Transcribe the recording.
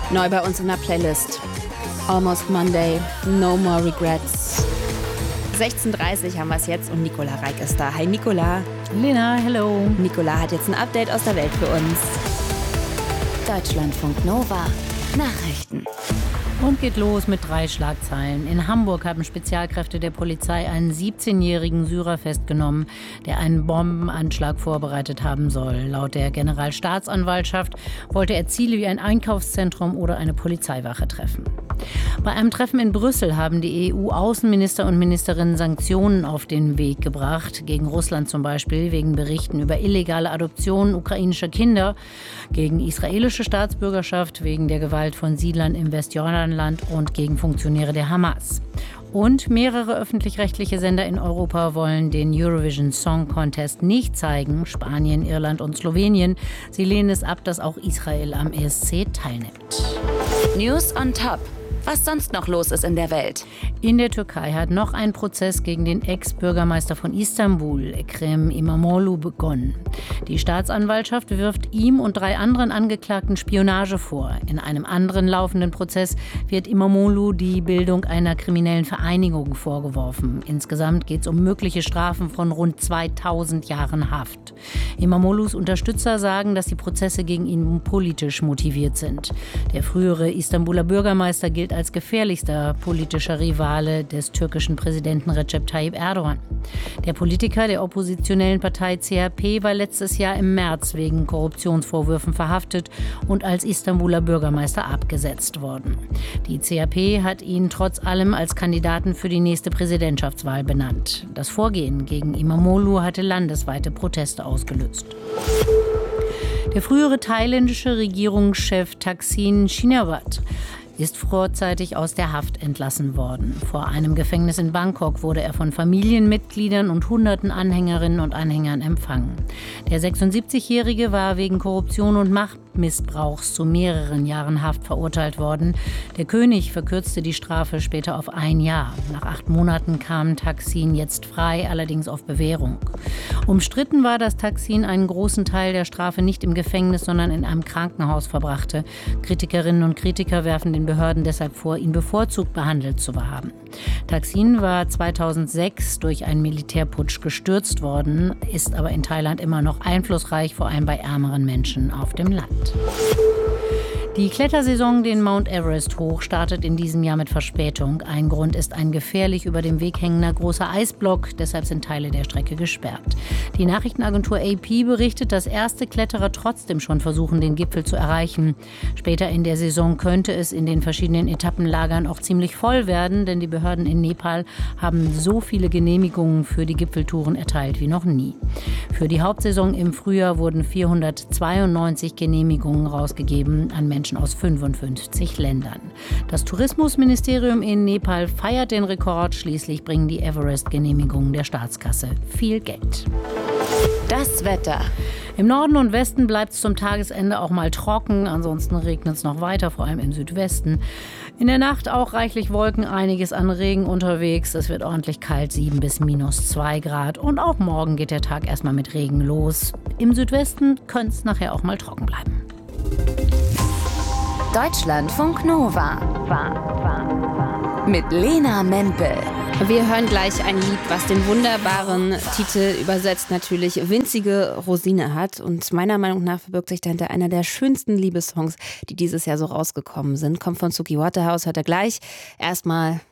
Neu bei uns in der Playlist. Almost Monday, No More Regrets. 16:30 haben wir es jetzt und Nicola Reik ist da. Hi Nicola. Lena, hello. Nicola hat jetzt ein Update aus der Welt für uns. Deutschlandfunk Nova. Nachrichten. Und geht los mit 3 Schlagzeilen. In Hamburg haben Spezialkräfte der Polizei einen 17-jährigen Syrer festgenommen, der einen Bombenanschlag vorbereitet haben soll. Laut der Generalstaatsanwaltschaft wollte er Ziele wie ein Einkaufszentrum oder eine Polizeiwache treffen. Bei einem Treffen in Brüssel haben die EU-Außenminister und Ministerinnen Sanktionen auf den Weg gebracht. Gegen Russland zum Beispiel wegen Berichten über illegale Adoptionen ukrainischer Kinder, gegen israelische Staatsbürgerschaft wegen der Gewalt von Siedlern im Westjordanland und gegen Funktionäre der Hamas. Und mehrere öffentlich-rechtliche Sender in Europa wollen den Eurovision Song Contest nicht zeigen. Spanien, Irland und Slowenien. Sie lehnen es ab, dass auch Israel am ESC teilnimmt. News on Top. Was sonst noch los ist in der Welt. In der Türkei hat noch ein Prozess gegen den Ex-Bürgermeister von Istanbul, Ekrem İmamoğlu, begonnen. Die Staatsanwaltschaft wirft ihm und 3 anderen Angeklagten Spionage vor. In einem anderen laufenden Prozess wird İmamoğlu die Bildung einer kriminellen Vereinigung vorgeworfen. Insgesamt geht es um mögliche Strafen von rund 2000 Jahren Haft. İmamoğlu's Unterstützer sagen, dass die Prozesse gegen ihn politisch motiviert sind. Der frühere Istanbuler Bürgermeister gilt als gefährlichster politischer Rivale des türkischen Präsidenten Recep Tayyip Erdogan. Der Politiker der oppositionellen Partei CHP war letztes Jahr im März wegen Korruptionsvorwürfen verhaftet und als Istanbuler Bürgermeister abgesetzt worden. Die CHP hat ihn trotz allem als Kandidaten für die nächste Präsidentschaftswahl benannt. Das Vorgehen gegen İmamoğlu hatte landesweite Proteste ausgelöst. Der frühere thailändische Regierungschef Thaksin Shinawatra ist vorzeitig aus der Haft entlassen worden. Vor einem Gefängnis in Bangkok wurde er von Familienmitgliedern und hunderten Anhängerinnen und Anhängern empfangen. Der 76-Jährige war wegen Korruption und Machtmissbrauchs zu mehreren Jahren Haft verurteilt worden. Der König verkürzte die Strafe später auf 1 Jahr. Nach 8 Monaten kam Thaksin jetzt frei, allerdings auf Bewährung. Umstritten war, dass Thaksin einen großen Teil der Strafe nicht im Gefängnis, sondern in einem Krankenhaus verbrachte. Kritikerinnen und Kritiker werfen den Behörden deshalb vor, ihn bevorzugt behandelt zu haben. Thaksin war 2006 durch einen Militärputsch gestürzt worden, ist aber in Thailand immer noch einflussreich, vor allem bei ärmeren Menschen auf dem Land. Die Klettersaison den Mount Everest hoch startet in diesem Jahr mit Verspätung. Ein Grund ist ein gefährlich über dem Weg hängender großer Eisblock. Deshalb sind Teile der Strecke gesperrt. Die Nachrichtenagentur AP berichtet, dass erste Kletterer trotzdem schon versuchen, den Gipfel zu erreichen. Später in der Saison könnte es in den verschiedenen Etappenlagern auch ziemlich voll werden, denn die Behörden in Nepal haben so viele Genehmigungen für die Gipfeltouren erteilt wie noch nie. Für die Hauptsaison im Frühjahr wurden 492 Genehmigungen rausgegeben an Menschen aus 55 Ländern. Das Tourismusministerium in Nepal feiert den Rekord. Schließlich bringen die Everest-Genehmigungen der Staatskasse viel Geld. Das Wetter. Im Norden und Westen bleibt es zum Tagesende auch mal trocken. Ansonsten regnet es noch weiter, vor allem im Südwesten. In der Nacht auch reichlich Wolken, einiges an Regen unterwegs. Es wird ordentlich kalt, 7 bis -2 Grad. Und auch morgen geht der Tag erstmal mit Regen los. Im Südwesten könnte es nachher auch mal trocken bleiben. Deutschlandfunk Nova. Mit Lena Mempel. Wir hören gleich ein Lied, was den wunderbaren Titel übersetzt natürlich winzige Rosine hat. Und meiner Meinung nach verbirgt sich dahinter einer der schönsten Liebessongs, die dieses Jahr so rausgekommen sind. Kommt von Suki Waterhouse, hört er gleich. Erstmal